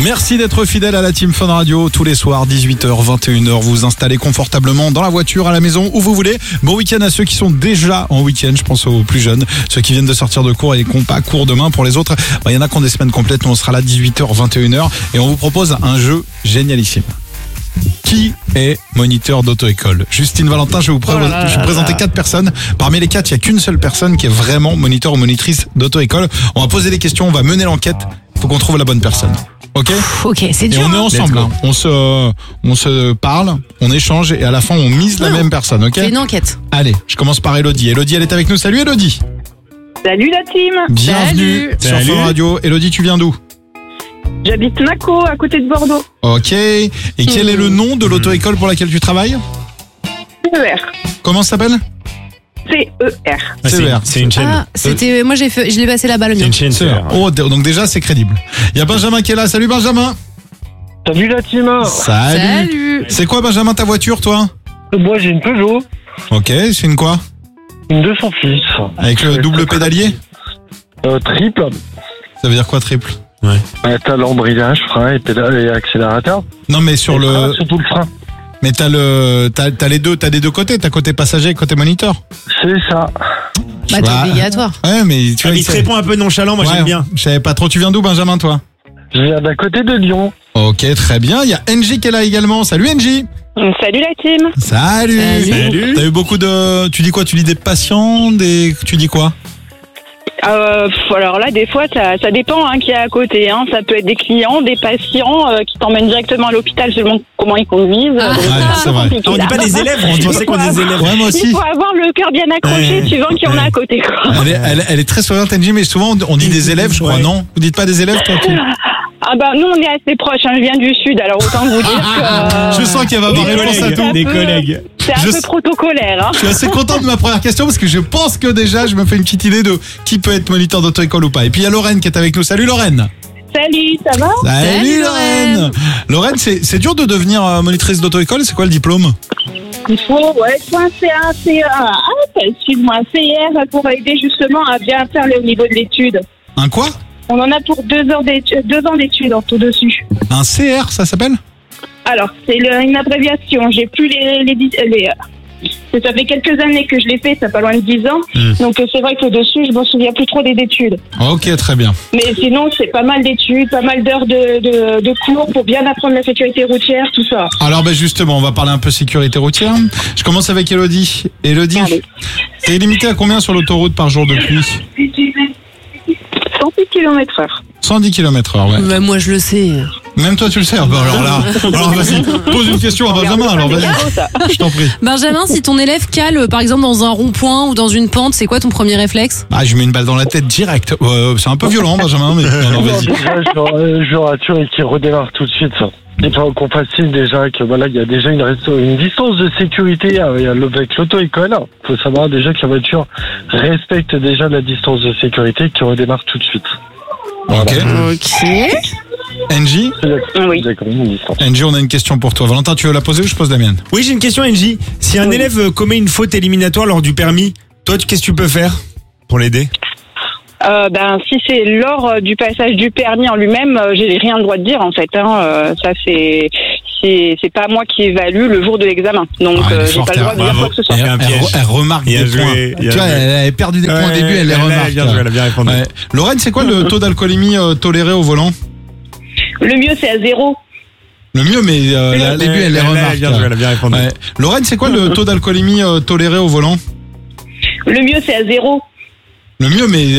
Merci d'être fidèle à la Team Fun Radio. Tous les soirs, 18h, 21h, vous vous installez confortablement dans la voiture, à la maison, où vous voulez. Bon week-end à ceux qui sont déjà en week-end. Je pense aux plus jeunes, ceux qui viennent de sortir de cours et qui n'ont pas cours demain. Pour les autres, il y en a qui ont des semaines complètes. Nous, on sera là 18h, 21h. Et on vous propose un jeu génialissime. Qui est moniteur d'auto-école? Justine Valentin, je vais vous présenter 4 personnes. Parmi les 4, il n'y a qu'une seule personne qui est vraiment moniteur ou monitrice d'auto-école. On va poser des questions, on va mener l'enquête. Il faut qu'on trouve la bonne personne. Ok, c'est dur. Et on est ensemble. On se parle, on échange et à la fin on mise la même personne. Ok. C'est une enquête. Allez, je commence par Elodie. Elodie, elle est avec nous. Salut Elodie. Salut la team. Bienvenue sur Fun Radio. Elodie, tu viens d'où? J'habite Naco, à côté de Bordeaux. Ok. Et quel est le nom de l'auto-école pour laquelle tu travailles? CER. Comment ça s'appelle? CER. CER. C'est une chaîne. Ah, c'était, moi je l'ai passé là-bas le C'est mien. une chaîne CER. CER. Oh, donc déjà c'est crédible. Il y a Benjamin qui est là. Salut Benjamin. Salut la team. Salut. C'est quoi Benjamin ta voiture toi? Moi j'ai une Peugeot, Ok, c'est une quoi? une 206. Avec le double pédalier? Triple. Ça veut dire quoi triple? T'as l'embrayage, frein et accélérateur. Non mais sur le... Surtout le frein. Mais t'as les deux, t'as des deux côtés, t'as côté passager et côté moniteur. C'est ça. Bah, t'es obligatoire. Ouais, mais tu vois, Il te répond un peu nonchalant, moi j'aime bien. Je savais pas trop. Tu viens d'où, Benjamin, toi? Je viens d'à côté de Lyon. Ok, très bien. Il y a NJ qui est là également. Salut NJ. Salut la team. Salut. Salut. T'as eu beaucoup de... Tu dis quoi? Tu lis des patients, Tu dis quoi? Alors là, des fois, ça dépend qui est à côté. Ça peut être des clients, des patients qui t'emmènent directement à l'hôpital selon comment ils conduisent. Donc, c'est vrai. compliqué, On dit là. pas des élèves, on pensait qu'on des élèves. Ouais, moi aussi. Il faut avoir le cœur bien accroché suivant qui en a à côté. Quoi. Elle est très souriante, NJ, mais souvent on dit des élèves, je crois, Ouais. non? Vous dites pas des élèves, toi? Nous, on est assez proches. Je viens du Sud, alors autant vous dire que... Je sens qu'il va avoir réponse à tout. Des collègues. C'est un peu protocolaire. Je suis assez content de ma première question parce que je pense que déjà je me fais une petite idée de qui peut être moniteur d'auto-école ou pas. Et puis il y a Lorraine qui est avec nous. Salut Lorraine. Salut, ça va? Salut Lorraine. Lorraine, c'est dur de devenir monitrice d'auto-école. C'est quoi le diplôme? Il faut un excuse-moi, un CR pour aider justement à bien faire le niveau de l'étude. Un quoi? On en a pour 2 ans d'études en tout dessus. Un CR, ça s'appelle? Alors, c'est une abréviation. J'ai plus ça fait quelques années que je l'ai fait, ça pas loin de 10 ans. Donc c'est vrai que dessus, je me souviens plus trop des études. Ok, très bien. Mais sinon, c'est pas mal d'études, pas mal d'heures de cours pour bien apprendre la sécurité routière, tout ça. Alors justement, on va parler un peu sécurité routière. Je commence avec Elodie. Elodie, Allez. t'es limité à combien sur l'autoroute par jour de pluie? 106 km/h. 110 km/h, ouais. Bah, moi je le sais. Même toi tu le sais. Alors là, vas-y, pose une question à Benjamin, alors vas-y. Je t'en prie. Benjamin, si ton élève cale par exemple dans un rond-point ou dans une pente, c'est quoi ton premier réflexe? Je mets une balle dans la tête direct. C'est un peu violent, Benjamin, mais non, vas-y. Déjà, je rassure et qu'il redémarre tout de suite. Ça. Il faut qu'on facile déjà que il y a déjà une distance de sécurité avec l'auto-école. Il faut savoir déjà que la voiture respecte déjà la distance de sécurité et qu'il redémarre tout de suite. Ok. NJ, Oui. D'accord, une distance. NJ, on a une question pour toi. Valentin, tu veux la poser ou je pose la mienne? Oui, j'ai une question, NJ. Si un élève commet une faute éliminatoire lors du permis, toi, qu'est-ce que tu peux faire pour l'aider? Si c'est lors du passage du permis en lui-même, j'ai rien le droit de dire en fait. Ça c'est pas moi qui évalue le jour de l'examen. Donc j'ai pas le droit de dire quoi que ce soit. Elle remarque des points. Tu vois, elle avait perdu des points au début, elle les remarque. Elle a bien répondu. Ouais. Lorraine, c'est quoi le taux d'alcoolémie toléré au volant? Le mieux c'est à 0. Le mieux, mais au début, elle les remarque. Elle a bien répondu. Ouais. Lorraine, c'est quoi le taux d'alcoolémie toléré au volant? Le mieux c'est à 0. Le mieux, mais